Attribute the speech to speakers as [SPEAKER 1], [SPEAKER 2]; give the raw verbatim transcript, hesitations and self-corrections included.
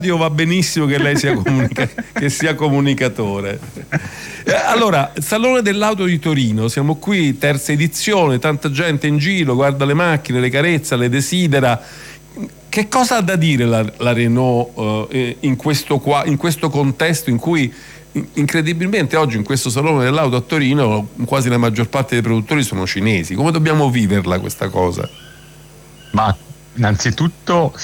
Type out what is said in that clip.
[SPEAKER 1] va benissimo che lei sia, comunica- che sia comunicatore. Eh, allora, Salone dell'Auto di Torino, siamo qui, terza edizione, tanta gente in giro, guarda le macchine, le carezza, le desidera. Che cosa ha da dire la, la Renault eh, in, questo qua, in questo contesto in cui incredibilmente oggi in questo Salone dell'Auto a Torino quasi la maggior parte dei produttori sono cinesi? Come dobbiamo viverla questa cosa?
[SPEAKER 2] Ma innanzitutto